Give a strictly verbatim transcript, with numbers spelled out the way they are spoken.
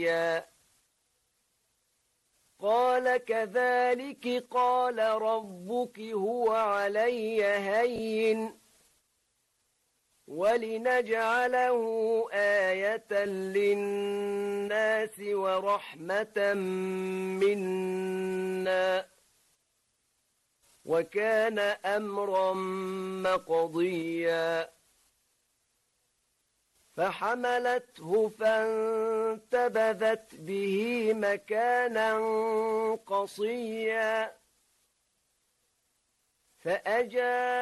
قصيا قال كذلك قال ربك هو علي هين ولنجعله آية للناس ورحمة منا وكان أمرا مقضيا فحملته فانتبذت به مكانا قصيا فأجاء